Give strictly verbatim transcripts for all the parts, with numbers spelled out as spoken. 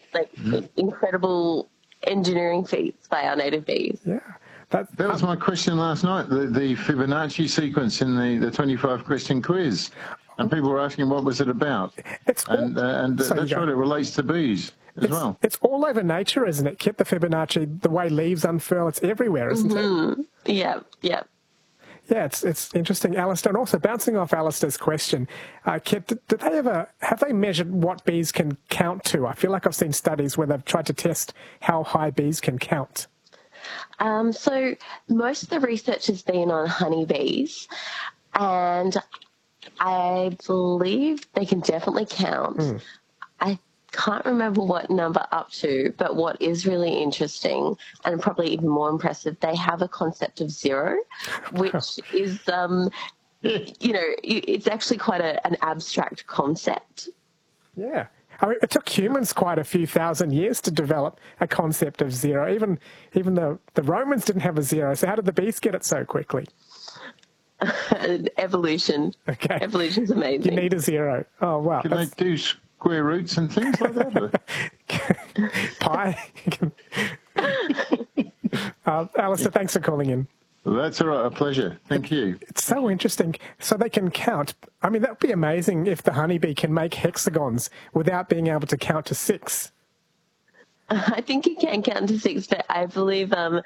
like mm. incredible engineering feats by our native bees. Yeah. That, that was um, my question last night, the, the Fibonacci sequence in the, the twenty-five question quiz. And people were asking what was it about. It's and all, uh, and uh, that's right, it relates to bees as it's, well. It's all over nature, isn't it, Kit, the Fibonacci, the way leaves unfurl, it's everywhere, isn't mm-hmm. it? Yeah, yeah. Yeah, it's it's interesting, Alistair. And also, bouncing off Alistair's question, uh, Kit, did, did they ever, have they measured what bees can count to? I feel like I've seen studies where they've tried to test how high bees can count. Um, so most of the research has been on honeybees, and I believe they can definitely count. Mm. I can't remember what number up to, but what is really interesting and probably even more impressive, they have a concept of zero, which is, um, you know, it's actually quite a, an abstract concept. Yeah. I mean, it took humans quite a few thousand years to develop a concept of zero. Even even the, the Romans didn't have a zero, so how did the bees get it so quickly? Evolution. Okay. Evolution's amazing. You need a zero. Oh, wow. Can That's... they do square roots and things like that? Pi? uh, Alistair, thanks for calling in. Well, that's all right, a pleasure. Thank you. It's so interesting. So they can count. I mean, that would be amazing if the honeybee can make hexagons without being able to count to six. I think you can count to six, but I believe um,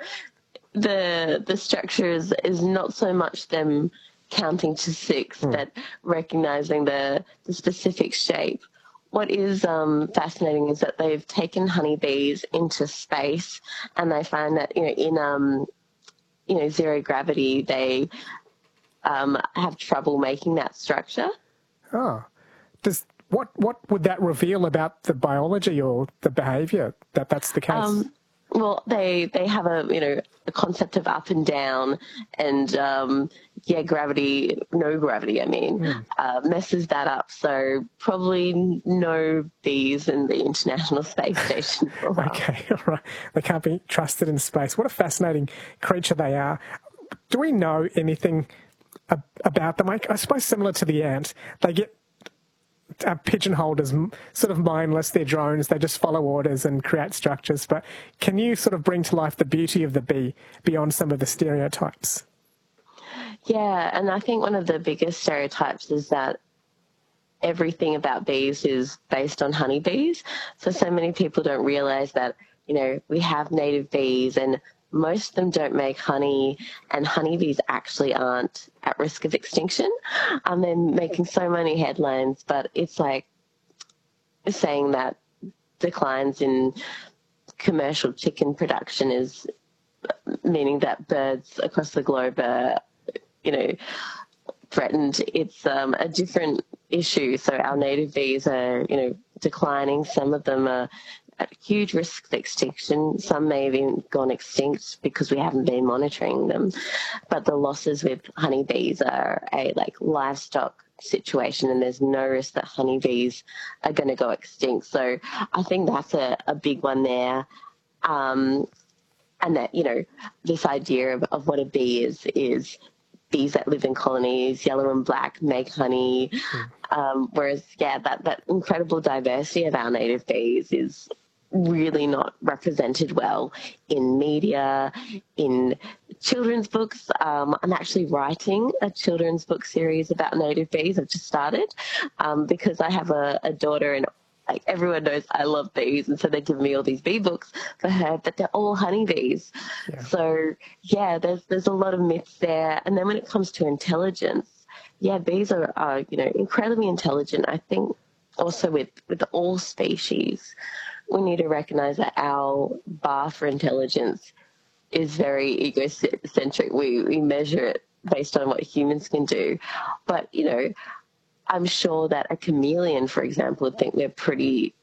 the the structure is, is not so much them counting to six, mm. but recognizing the, the specific shape. What is um, fascinating is that they've taken honeybees into space, and they find that, you know, in um, you know, zero gravity, they um, have trouble making that structure. Oh, does what what would that reveal about the biology or the behaviour that that's the case? Um, well, they they have a you know a concept of up and down, and um, yeah, gravity, no gravity. I mean, mm. uh, messes that up. So probably no bees in the International Space Station for a while. Okay, all right. They can't be trusted in space. What a fascinating creature they are. Do we know anything ab- about them? I, I suppose similar to the ant, they get uh, pigeonholed as sort of mindless. They're drones. They just follow orders and create structures. But can you sort of bring to life the beauty of the bee beyond some of the stereotypes? Yeah, and I think one of the biggest stereotypes is that everything about bees is based on honeybees. So, so many people don't realize that, you know, we have native bees and most of them don't make honey, and honeybees actually aren't at risk of extinction. Um, they're making so many headlines, but it's like saying that declines in commercial chicken production is meaning that birds across the globe are, you know, threatened. It's um, a different issue. So our native bees are, you know, declining. Some of them are at huge risk of extinction. Some may have even gone extinct because we haven't been monitoring them. But the losses with honeybees are a like livestock situation, and there's no risk that honeybees are going to go extinct. So I think that's a, a big one there. Um, and that, you know, this idea of, of what a bee is, is bees that live in colonies, yellow and black, make honey. Mm. Um, whereas, yeah, that, that incredible diversity of our native bees is really not represented well in media, in children's books. Um, I'm actually writing a children's book series about native bees. I've just started um, because I have a, a daughter, and like everyone knows I love bees, and so they give me all these bee books for her, but they're all honeybees. Yeah. So yeah, there's there's a lot of myths there. And then when it comes to intelligence, yeah, bees are, are you know incredibly intelligent. I think also with with all species, we need to recognize that our bar for intelligence is very egocentric. We we measure it based on what humans can do, but you know. I'm sure that a chameleon, for example, would think we're pretty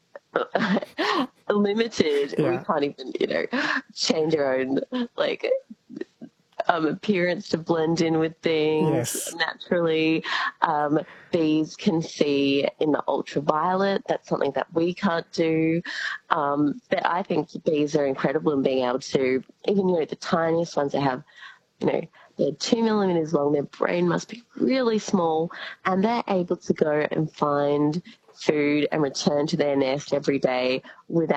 limited. Yeah. We can't even, you know, change our own, like, um, appearance to blend in with things yes. naturally. Um, bees can see in the ultraviolet. That's something that we can't do. Um, but I think bees are incredible in being able to, even, you know, the tiniest ones that have, you know, they're two millimeters long, their brain must be really small, and they're able to go and find food and return to their nest every day without